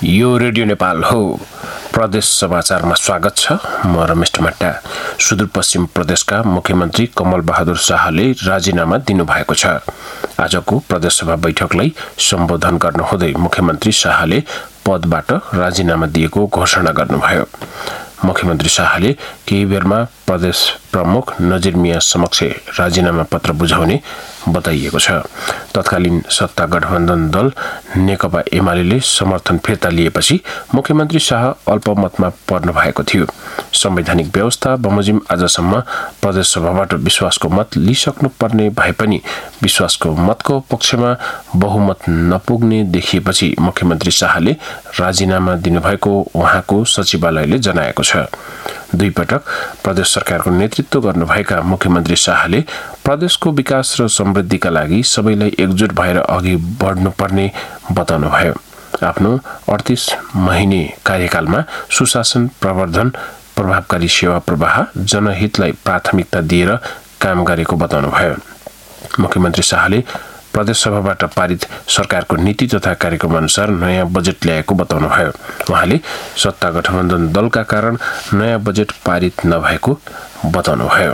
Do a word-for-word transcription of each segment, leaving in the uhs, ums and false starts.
यो रेडियो नेपाल हो। प्रदेश समाचारमा स्वागत छ। म रमेश टमाटा। सुदूरपश्चिम प्रदेशका मुख्यमन्त्री कमल बहादुर शाहले राजीनामा दिनुभएको छ। आजको प्रदेशसभा बैठकलाई सम्बोधन गर्नुहुँदै मुख्यमन्त्री शाहले पदबाट राजीनामा दिएको घोषणा गर्नुभयो। मुख्यमन्त्री शाहले केही बेरमा प्रदेश प्रमुख नजिर मिया समक्ष राजीनामा पत्र बुझाउने बताइएको छ। तत्कालीन सत्ता गठबन्धन दल नेकपा एमाले समर्थन फिर्ता लिएपछि मुख्यमन्त्री शाह अल्पमतमा पर्नु भएको थियो। संवैधानिक व्यवस्था बमोजिम आजसम्म प्रदेशसभाबाट विश्वासको मत लिइसक्नु पर्ने भए पनि विश्वासको मतको पक्षमा बहुमत नपुग्ने देखिएपछि मुख्यमन्त्री शाहले राजीनामा दिनुभएको उहाँको सचिवालयले जनाएको छ। दुई पटक प्रदेश सरकारको नेतृत्व गर्नुभएका मुख्यमन्त्री शाहले प्रदेशको विकास र समृद्धिका लागि सबैलाई एकजुट भएर अघि बढ्नुपर्ने बताउनुभयो। आफ्नो अडतीस महिने कार्यकालमा सुशासन प्रवर्धन, प्रभावकारी सेवा प्रवाह, जनहितलाई प्राथमिकता दिएर काम गरेको बताउनुभयो। मुख्यमन्त्री शाहले प्रदेशसभाबाट पारित सरकारको नीति तथा कार्यक्रम अनुसार नयाँ बजेट ल्याएको बताउनुभयो। उहाँले सत्ता गठबन्धन दलका कारण नयाँ बजेट पारित नभएको बताउनुभयो।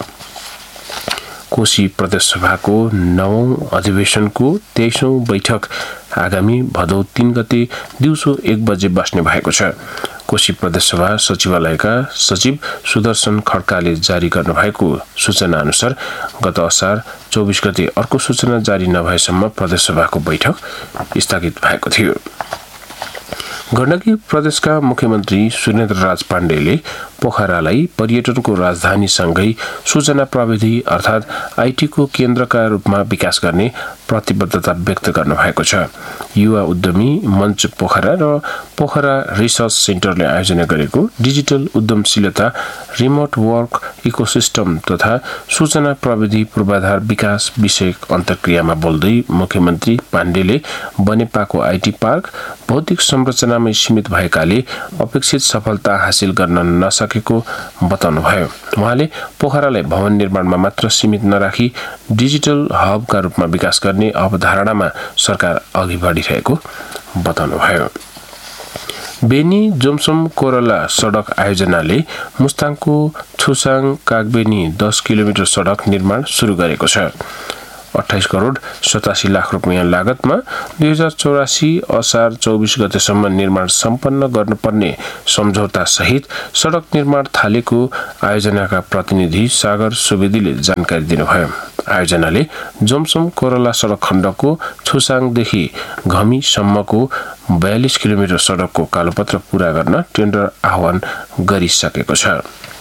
कोशी प्रदेशसभाको नवौं अधिवेशनको तेइसौं बैठक आगामी भदौ तीन गते दिउँसो एक बजे बस्ने भएको छ। कोशी प्रदेशसभा सचिवालयका सचिव सुदर्शन खड्काले जारी गर्नुभएको सूचना अनुसार गत असार चौबिस गते अर्को सूचना जारी नभएसम्म प्रदेशसभाको बैठक स्थगित भएको थियो। गण्डकी प्रदेशका मुख्यमन्त्री सुरेन्द्र राज पाण्डेले पोखरालाई पर्यटनको राजधानीसँगै सूचना प्रविधि अर्थात् आईटीको केन्द्रका रूपमा विकास गर्ने प्रतिबद्धता व्यक्त गर्नुभएको छ। युवा उद्यमी मञ्च पोखरा र पोखरा रिसर्च सेन्टरले आयोजना गरेको डिजिटल उद्यमशीलता, रिमोट वर्क इकोसिस्टम तथा सूचना प्रविधि पूर्वाधार विकास विषयक अन्तर्क्रियामा बोल्दै मुख्यमन्त्री पाण्डेले बनेपाको आईटी पार्क भौतिक संरचनामै सीमित भएकाले अपेक्षित सफलता हासिल गर्न नसकेको बताउनुभयो। उहाँले पोखरालाई भवन निर्माणमा मात्र सीमित नराखी डिजिटल हबका रूपमा विकास गर्ने अवधारणामा सरकार अघि बढिरहेको बताउनुभयो। बेनी जोमसोम कोरला सडक आयोजनाले मुस्ताङको छुसाङ कागबेनी दस किलोमिटर सडक निर्माण सुरु गरेको छ। अठाइस करोड सतासी लाख रुपियाँ लागतमा दुई हजार चौरासी असार चौबिस गतेसम्म निर्माण सम्पन्न गर्नुपर्ने सम्झौता सहित सडक निर्माण थालेको आयोजनाका प्रतिनिधि सागर सुवेदीले जानकारी दिनुभयो। आयोजनाले जोमसोम कोरला सडक खण्डको छुसाङदेखि घमीसम्मको बयालिस किलोमिटर सडकको कालोपत्र पूरा गर्न टेन्डर आह्वान गरिसकेको छ।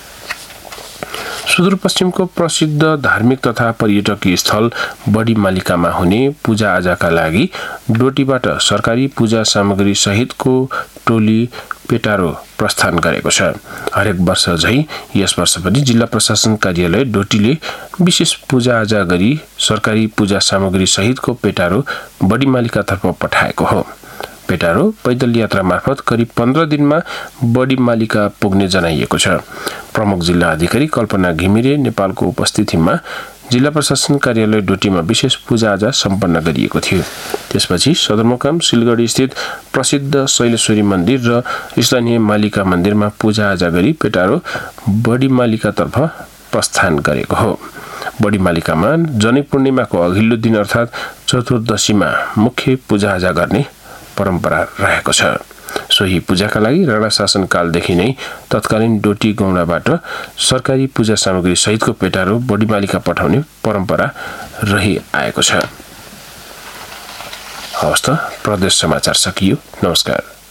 सुदूरपश्चिमको प्रसिद्ध धार्मिक तथा पर्यटकीय स्थल बडी मालिकामा हुने पूजाआजाका लागि डोटीबाट सरकारी पूजा सामग्री सहितको टोली पेटारो प्रस्थान गरेको छ। हरेक वर्ष झै यस वर्ष पनि जिल्ला प्रशासन कार्यालय डोटीले विशेष पूजाआजा गरी सरकारी पूजा सामग्री सहितको पेटारो बडी मालिकातर्फ पठाएको हो। पेटारो पैदल यात्रा मार्फत करिब पन्ध्र दिनमा बडी मालिका पुग्ने जनाइएको छ। प्रमुख जिल्ला अधिकारी कल्पना घिमिरे नेपालको उपस्थितिमा जिल्ला प्रशासन कार्यालय डोटीमा विशेष पूजाआजा सम्पन्न गरिएको थियो। त्यसपछि सदरमुकाम सिलगढी स्थित प्रसिद्ध शैलेश्वरी मन्दिर र स्थानीय मालिका मन्दिरमा पूजाआजा गरी पेटारो बडी मालिकातर्फ प्रस्थान गरेको हो। बडी मालिकामा जनै पूर्णिमाको अघिल्लो दिन अर्थात् चतुर्दशीमा मुख्य पूजाआजा गर्ने परम्परा रहेको छ। सोही पूजाका लागि राणा शासन कालदेखि नै तत्कालीन डोटी गौडाबाट सरकारी पूजा सामग्री सहितको पेटारो बडी मालिका पठाउने परम्परा रही आएको छ। हवस् त, प्रदेश समाचार सकियो। नमस्कार।